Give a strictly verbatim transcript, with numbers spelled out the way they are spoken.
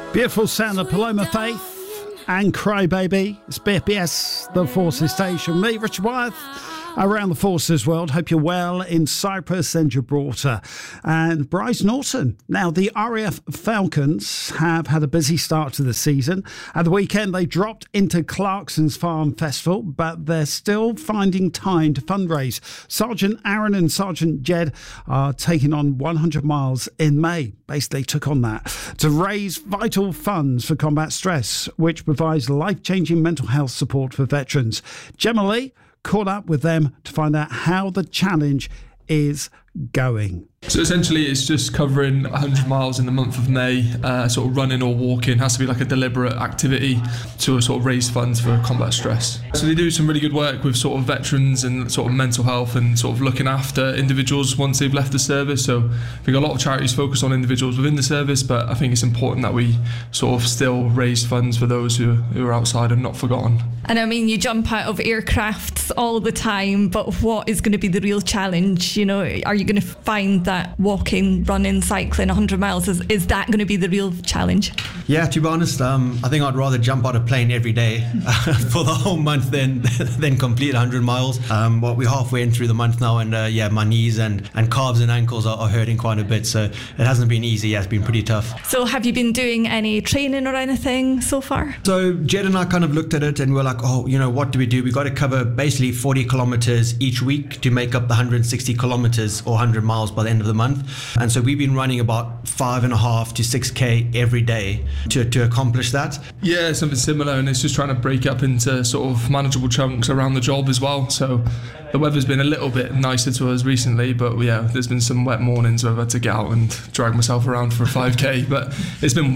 Beautiful sound of Paloma Faith and Cry Baby. It's B F B S, the Forces Station. Me, Richard Wyeth, around the Forces world. Hope you're well in Cyprus and Gibraltar. And Bryce Norton. Now, the R A F Falcons have had a busy start to the season. At the weekend, they dropped into Clarkson's Farm Festival, but they're still finding time to fundraise. Sergeant Aaron and Sergeant Jed are taking on one hundred miles in May. Basically took on that to raise vital funds for combat stress, which provides life-changing mental health support for veterans. Gemma Lee caught up with them to find out how the challenge is going. So essentially it's just covering one hundred miles in the month of May, uh, sort of running or walking. It has to be like a deliberate activity to sort of raise funds for combat stress. So they do some really good work with sort of veterans and sort of mental health and sort of looking after individuals once they've left the service. So I think a lot of charities focus on individuals within the service, but I think it's important that we sort of still raise funds for those who, who are outside and not forgotten. And I mean, you jump out of aircrafts all the time, but what is going to be the real challenge? You know, are you going to find that walking, running, cycling one hundred miles, is, is that going to be the real challenge? Yeah, to be honest, um, I think I'd rather jump out a plane every day uh, for the whole month than than complete one hundred miles. Um, well, we're halfway in through the month now, and uh, yeah, my knees and, and calves and ankles are, are hurting quite a bit, so it hasn't been easy. Yeah, it's been pretty tough. So have you been doing any training or anything so far? So Jed and I kind of looked at it and we're like, oh, you know, what do we do? We got to cover basically forty kilometers each week to make up the one hundred sixty kilometers or one hundred miles by the end of the month. And so we've been running about five and a half to six K every day to, to accomplish that. Yeah, something similar, and it's just trying to break up into sort of manageable chunks around the job as well. So the weather's been a little bit nicer to us recently, but yeah, there's been some wet mornings where I've had to get out and drag myself around for a five K, but it's been